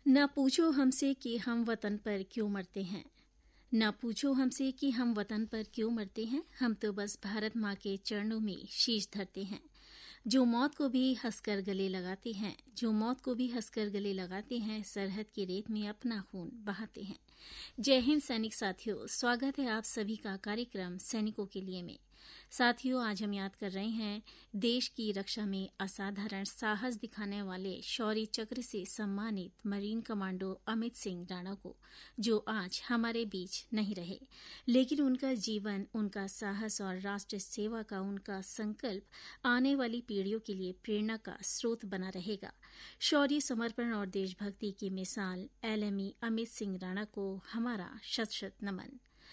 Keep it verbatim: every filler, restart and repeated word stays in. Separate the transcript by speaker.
Speaker 1: ना पूछो हमसे कि हम वतन पर क्यों मरते हैं। ना पूछो हमसे कि हम वतन पर क्यों मरते हैं। हम तो बस भारत माँ के चरणों में शीश धरते हैं। जो मौत को भी हंसकर गले लगाते हैं जो मौत को भी हंसकर गले लगाते हैं सरहद की रेत में अपना खून बहाते हैं। जय हिंद सैनिक साथियों, स्वागत है आप सभी का कार्यक्रम सैनिकों के लिए में। साथियों, आज हम याद कर रहे हैं देश की रक्षा में असाधारण साहस दिखाने वाले शौर्य चक्र से सम्मानित मरीन कमांडो अमित सिंह राणा को, जो आज हमारे बीच नहीं रहे, लेकिन उनका जीवन, उनका साहस और राष्ट्र सेवा का उनका संकल्प आने वाली पीढ़ियों के लिए प्रेरणा का स्रोत बना रहेगा। शौर्य, समर्पण और देशभक्ति की मिसाल एलएमई अमित सिंह राणा को हमारा शत शत नमन।